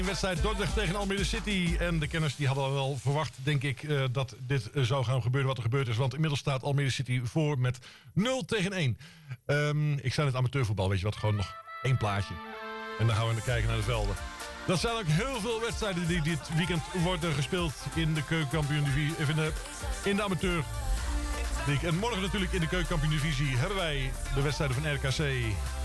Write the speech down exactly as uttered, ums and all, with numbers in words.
wedstrijd Dordrecht tegen Almere City. En de kenners die hadden al wel verwacht, denk ik, uh, dat dit uh, zou gaan gebeuren wat er gebeurd is. Want inmiddels staat Almere City voor met nul tegen één. Um, ik sta in het amateurvoetbal, weet je wat, gewoon nog één plaatje. En dan gaan we kijken naar de velden. Dat zijn ook heel veel wedstrijden die dit weekend worden gespeeld in de keukenkampioen-divisie, in de, in de amateur. En morgen natuurlijk in de keukenkampioen-divisie hebben wij de wedstrijden van R K C